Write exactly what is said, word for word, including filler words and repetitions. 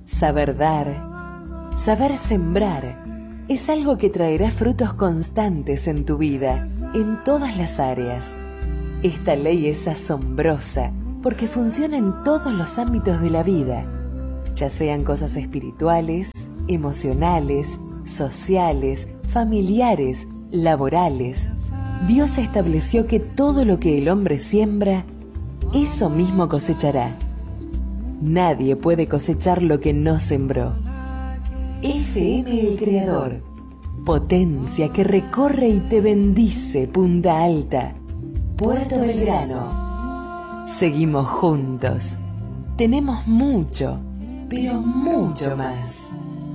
Saber dar, saber sembrar, es algo que traerá frutos constantes en tu vida, en todas las áreas. Esta ley es asombrosa porque funciona en todos los ámbitos de la vida, ya sean cosas espirituales, emocionales, sociales, familiares, laborales. Dios estableció que todo lo que el hombre siembra, eso mismo cosechará. Nadie puede cosechar lo que no sembró. F M El Creador, potencia que recorre y te bendice. Punta Alta, Puerto Belgrano. Seguimos juntos. Tenemos mucho, pero mucho más.